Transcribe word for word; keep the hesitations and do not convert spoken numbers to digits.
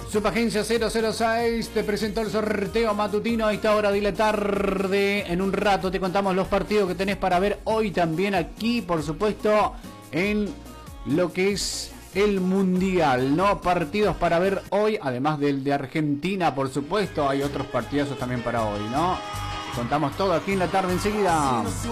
Subagencia cero cero seis te presentó el sorteo matutino a esta hora de la tarde. En un rato te contamos los partidos que tenés para ver hoy también aquí, por supuesto, en lo que es el Mundial, ¿no? Partidos para ver hoy, además del de Argentina, por supuesto. Hay otros partidazos también para hoy, ¿no? Contamos todo aquí en la tarde enseguida.